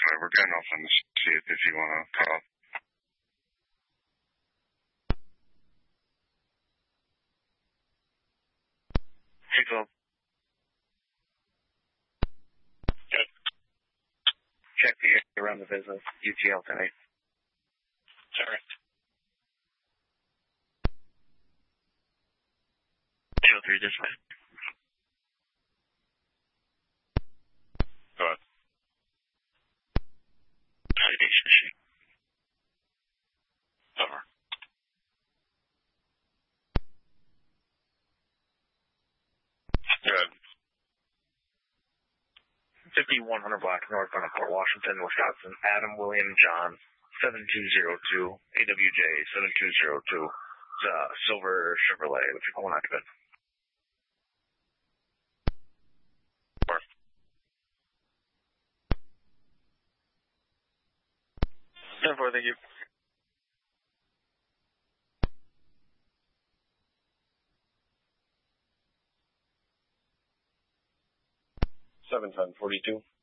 We're getting off on the shit if you want to call. Hey, Phil. Good. Check the area around the business. UTL tonight. Sorry. 203 dispatch. Go ahead. Validation sheet. Over. Good. 5100 block northbound of Port Washington, Wisconsin. Adam William John 7202 AWJ 7202. It's a silver Chevrolet with a one occupant. 10-4, thank you. $710.42.